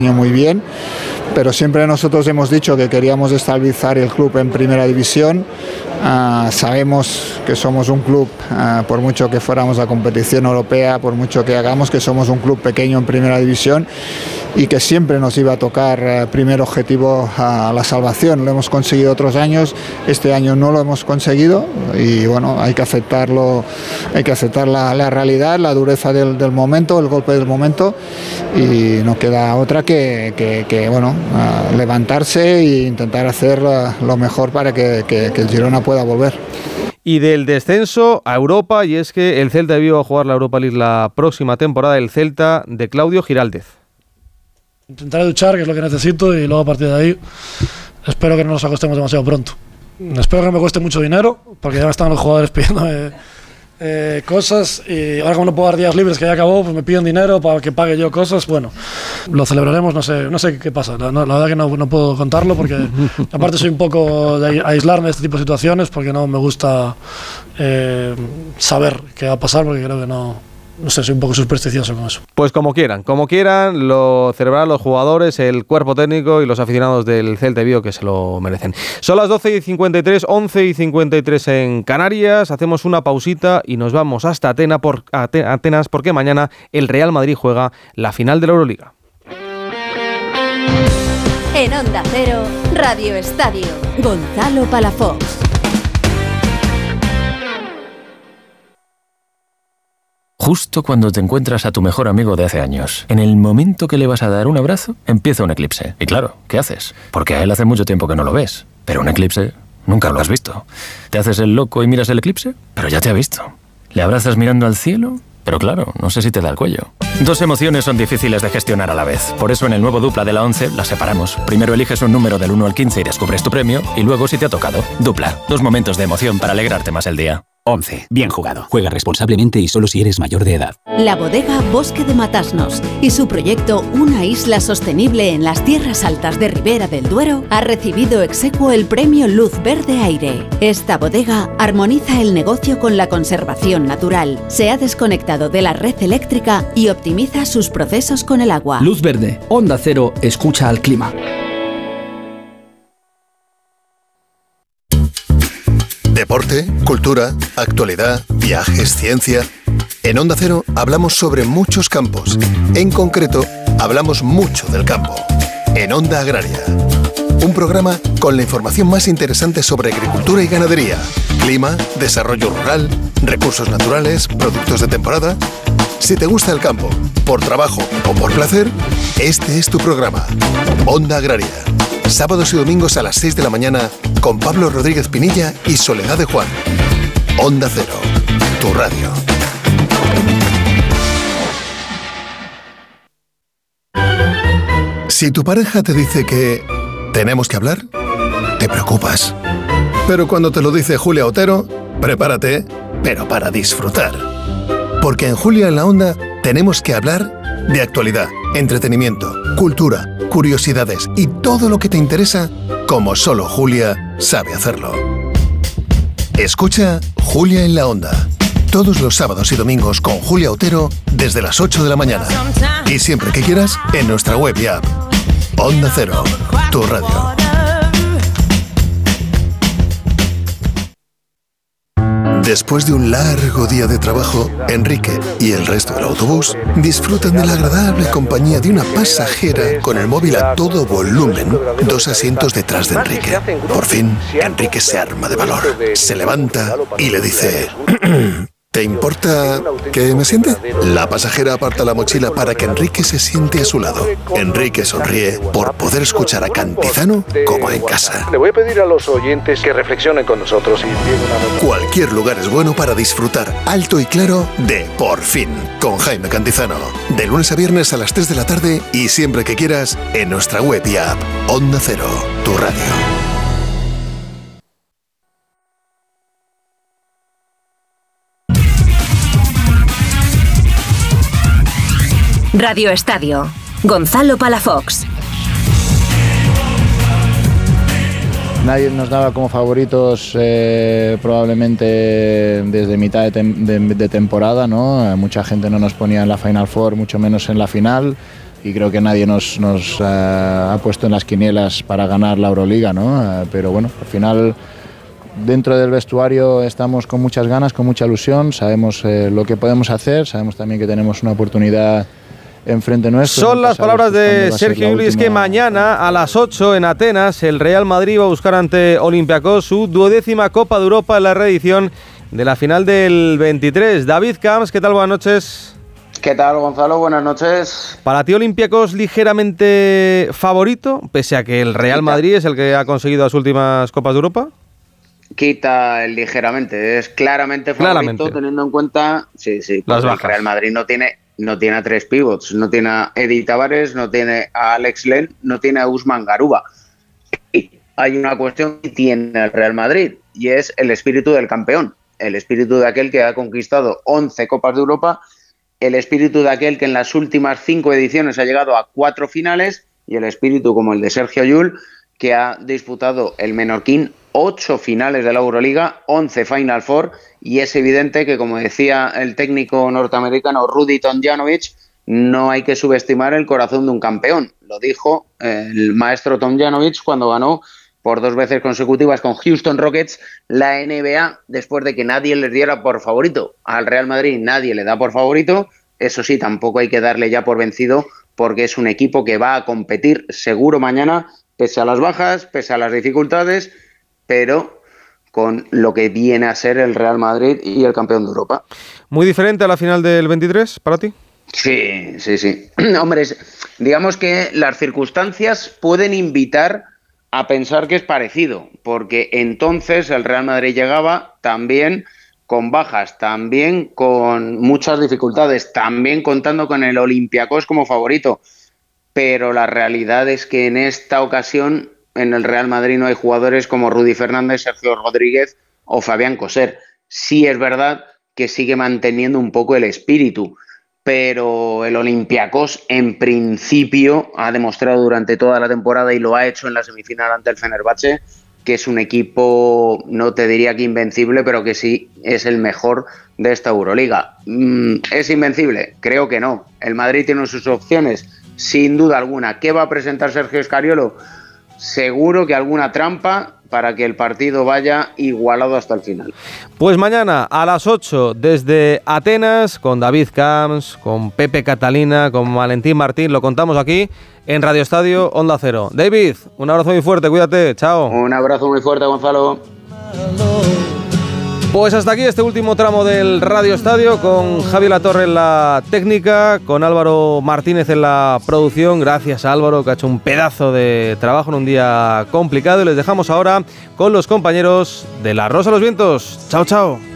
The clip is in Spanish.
Muy bien, pero siempre nosotros hemos dicho que queríamos estabilizar el club en primera división. Sabemos que somos un club, por mucho que fuéramos a competición europea, por mucho que hagamos, que somos un club pequeño en primera división y que siempre nos iba a tocar primer objetivo a la salvación. Lo hemos conseguido otros años, este año no lo hemos conseguido y bueno, hay que aceptarlo, hay que aceptar la realidad, la dureza del momento, el golpe del momento, y no queda otra que bueno, levantarse e intentar hacer lo mejor para que el Girona pueda volver. Y del descenso a Europa, y es que el Celta de Vigo va a jugar la Europa League la próxima temporada, el Celta de Claudio Giraldez. Intentaré duchar, que es lo que necesito, y luego a partir de ahí espero que no nos acostemos demasiado pronto. Espero que no me cueste mucho dinero, porque ya me están los jugadores pidiéndome cosas, y ahora como no puedo dar días libres, que ya acabó, pues me piden dinero para que pague yo cosas. Bueno, lo celebraremos, no sé qué pasa, la verdad que no puedo contarlo, porque aparte soy un poco de aislarme de este tipo de situaciones, porque no me gusta saber qué va a pasar, porque creo que no sé, soy un poco supersticioso con eso. Pues como quieran, lo celebrarán los jugadores, el cuerpo técnico y los aficionados del Celta de Vigo, que se lo merecen. Son las 12:53, 11:53 en Canarias. Hacemos una pausita y nos vamos hasta Atenas, porque mañana el Real Madrid juega la final de la Euroliga. En Onda Cero, Radio Estadio, Gonzalo Palafox. Justo cuando te encuentras a tu mejor amigo de hace años, en el momento que le vas a dar un abrazo, empieza un eclipse. Y claro, ¿qué haces? Porque a él hace mucho tiempo que no lo ves. Pero un eclipse nunca lo has visto. ¿Te haces el loco y miras el eclipse? Pero ya te ha visto. ¿Le abrazas mirando al cielo? Pero claro, no sé si te da el cuello. Dos emociones son difíciles de gestionar a la vez. Por eso en el nuevo Dupla de la 11 las separamos. Primero eliges un número del 1 al 15 y descubres tu premio. Y luego si te ha tocado. Dupla. Dos momentos de emoción para alegrarte más el día. 11. Bien jugado. Juega responsablemente y solo si eres mayor de edad. La bodega Bosque de Matasnos y su proyecto Una isla sostenible en las tierras altas de Ribera del Duero ha recibido exequo el premio Luz Verde Aire. Esta bodega armoniza el negocio con la conservación natural, se ha desconectado de la red eléctrica y optimiza sus procesos con el agua. Luz Verde, Onda Cero, escucha al clima. Deporte, cultura, actualidad, viajes, ciencia. En Onda Cero hablamos sobre muchos campos. En concreto, hablamos mucho del campo. En Onda Agraria. Un programa con la información más interesante sobre agricultura y ganadería, clima, desarrollo rural, recursos naturales, productos de temporada. Si te gusta el campo, por trabajo o por placer, este es tu programa. Onda Agraria. Sábados y domingos a las 6 de la mañana con Pablo Rodríguez Pinilla y Soledad de Juan. Onda Cero, tu radio. Si tu pareja te dice que tenemos que hablar, te preocupas. Pero cuando te lo dice Julia Otero, prepárate, pero para disfrutar. Porque en Julia en la Onda tenemos que hablar de actualidad, entretenimiento, cultura, curiosidades y todo lo que te interesa, como solo Julia sabe hacerlo. Escucha Julia en la Onda, todos los sábados y domingos con Julia Otero desde las 8 de la mañana. Y siempre que quieras, en nuestra web y app. Onda Cero, tu radio. Después de un largo día de trabajo, Enrique y el resto del autobús disfrutan de la agradable compañía de una pasajera con el móvil a todo volumen, 2 asientos detrás de Enrique. Por fin, Enrique se arma de valor, se levanta y le dice: ¿te importa que me siente? La pasajera aparta la mochila para que Enrique se siente a su lado. Enrique sonríe por poder escuchar a Cantizano como en casa. Le voy a pedir a los oyentes que reflexionen con nosotros y cualquier lugar es bueno para disfrutar alto y claro de Por Fin, con Jaime Cantizano. De lunes a viernes a las 3 de la tarde y siempre que quieras en nuestra web y app. Onda Cero, tu radio. Radio Estadio, Gonzalo Palafox. Nadie nos daba como favoritos probablemente desde mitad de temporada, ¿no? Mucha gente no nos ponía en la Final Four, mucho menos en la final. y creo que nadie nos ha puesto en las quinielas para ganar la Euroliga, ¿no? Pero bueno, al final dentro del vestuario estamos con muchas ganas, con mucha ilusión, sabemos lo que podemos hacer, sabemos también que tenemos una oportunidad enfrente nuestro. Son las palabras de Sergio Llull. Es que mañana a las 8 en Atenas el Real Madrid va a buscar ante Olympiacos su 12ª Copa de Europa en la reedición de la final del 23. David Camps, ¿qué tal? Buenas noches. ¿Qué tal, Gonzalo? Buenas noches. ¿Para ti Olympiacos ligeramente favorito, pese a que el Real Madrid es el que ha conseguido las últimas Copas de Europa? Quita el ligeramente, es claramente favorito, teniendo en cuenta las bajas. El Real Madrid no tiene a 3 pivots, no tiene a Eddie Tavares, no tiene a Alex Len, no tiene a Usman Garuba. Y hay una cuestión que tiene el Real Madrid y es el espíritu del campeón, el espíritu de aquel que ha conquistado 11 Copas de Europa, el espíritu de aquel que en las últimas 5 ediciones ha llegado a 4 finales y el espíritu como el de Sergio Llull, que ha disputado el menorquín 8 finales de la Euroliga, 11 Final Four, y es evidente que, como decía el técnico norteamericano Rudy Tomljanovic, no hay que subestimar el corazón de un campeón. Lo dijo el maestro Tomljanovic cuando ganó por 2 veces consecutivas con Houston Rockets la NBA, después de que nadie les diera por favorito. Al Real Madrid nadie le da por favorito, eso sí, tampoco hay que darle ya por vencido, porque es un equipo que va a competir seguro mañana, pese a las bajas, pese a las dificultades, pero con lo que viene a ser el Real Madrid y el campeón de Europa. ¿Muy diferente a la final del 23 para ti? Sí. Hombre, digamos que las circunstancias pueden invitar a pensar que es parecido, porque entonces el Real Madrid llegaba también con bajas, también con muchas dificultades, también contando con el Olympiacos como favorito. Pero la realidad es que en esta ocasión en el Real Madrid no hay jugadores como Rudy Fernández, Sergio Rodríguez o Fabián Coser. Sí es verdad que sigue manteniendo un poco el espíritu, pero el Olympiacos en principio ha demostrado durante toda la temporada y lo ha hecho en la semifinal ante el Fenerbahce, que es un equipo, no te diría que invencible, pero que sí es el mejor de esta Euroliga. ¿Es invencible? Creo que no. El Madrid tiene sus opciones, sin duda alguna. ¿Qué va a presentar Sergio Scariolo? Seguro que alguna trampa para que el partido vaya igualado hasta el final. Pues mañana a las 8 desde Atenas con David Camps, con Pepe Catalina, con Valentín Martín, lo contamos aquí en Radio Estadio Onda Cero. David, un abrazo muy fuerte, cuídate, chao. Un abrazo muy fuerte, Gonzalo. Pues hasta aquí este último tramo del Radio Estadio con Javi Latorre en la técnica, con Álvaro Martínez en la producción. Gracias a Álvaro, que ha hecho un pedazo de trabajo en un día complicado, y les dejamos ahora con los compañeros de La Rosa de los Vientos. Chao, chao.